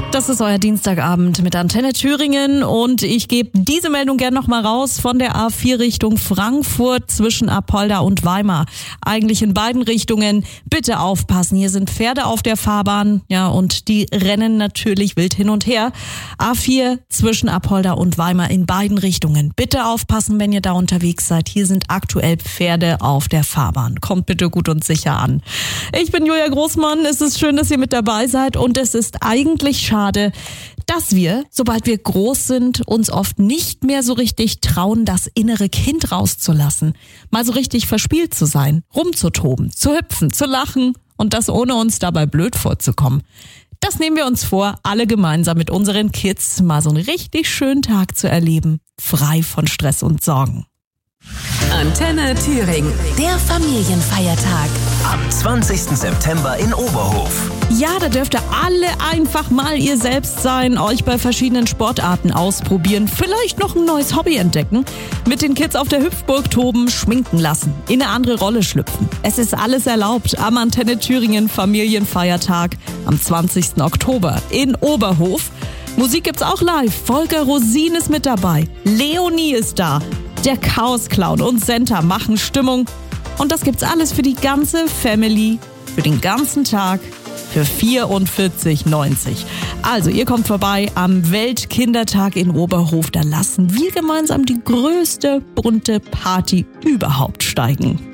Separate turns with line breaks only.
Das ist euer Dienstagabend mit Antenne Thüringen und ich gebe diese Meldung gerne nochmal raus von der A4 Richtung Frankfurt zwischen Apolda und Weimar. Eigentlich in beiden Richtungen. Bitte aufpassen, hier sind Pferde auf der Fahrbahn, ja, und die rennen natürlich wild hin und her. A4 zwischen Apolda und Weimar in beiden Richtungen. Bitte aufpassen, wenn ihr da unterwegs seid. Hier sind aktuell Pferde auf der Fahrbahn. Kommt bitte gut und sicher an. Ich bin Julia Großmann, es ist schön, dass ihr mit dabei seid und es ist eigentlich schade, dass wir, sobald wir groß sind, uns oft nicht mehr so richtig trauen, das innere Kind rauszulassen. Mal so richtig verspielt zu sein, rumzutoben, zu hüpfen, zu lachen und das ohne uns dabei blöd vorzukommen. Das nehmen wir uns vor, alle gemeinsam mit unseren Kids mal so einen richtig schönen Tag zu erleben, frei von Stress und Sorgen.
Antenne Thüringen, der Familienfeiertag.
Am 20. September in Oberhof.
Ja, da dürft ihr alle einfach mal ihr selbst sein, euch bei verschiedenen Sportarten ausprobieren, vielleicht noch ein neues Hobby entdecken, mit den Kids auf der Hüpfburg toben, schminken lassen, in eine andere Rolle schlüpfen. Es ist alles erlaubt am Antenne Thüringen Familienfeiertag am 20. Oktober in Oberhof. Musik gibt's auch live. Volker Rosin ist mit dabei. Leonie ist da. Der Chaos-Clown und Senta machen Stimmung. Und das gibt's alles für die ganze Family, für den ganzen Tag, für 44,90. Also, ihr kommt vorbei am Weltkindertag in Oberhof. Da lassen wir gemeinsam die größte bunte Party überhaupt steigen.